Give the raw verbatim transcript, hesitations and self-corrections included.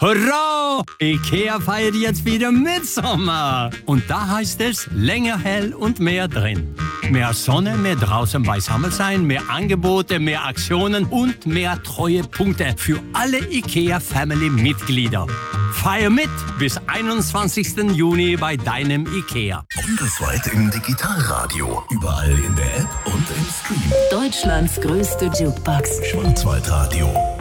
Hurra! IKEA feiert jetzt wieder Mitsommer. Und da heißt es länger hell und mehr drin. Mehr Sonne, mehr draußen beisammen sein, mehr Angebote, mehr Aktionen und mehr Treuepunkte für alle IKEA-Family-Mitglieder. Feier mit bis einundzwanzigsten Juni bei deinem IKEA. Bundesweit im Digitalradio. Überall in der App und im Stream. Deutschlands größte Jukebox. Schwarzwaldradio.